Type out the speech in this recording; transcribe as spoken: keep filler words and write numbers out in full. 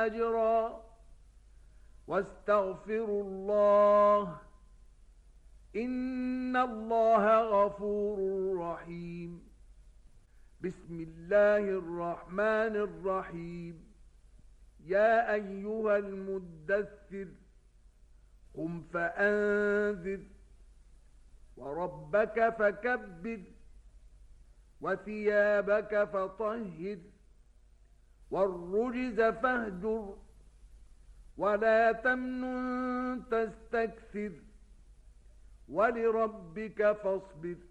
أجرا واستغفروا الله إن الله غفور رحيم. بسم الله الرحمن الرحيم. يا أيها المدثر قم فأنذر وربك فكبر وثيابك فطهر والرجز فاهجر ولا تمنن تستكثر ولربك فاصبر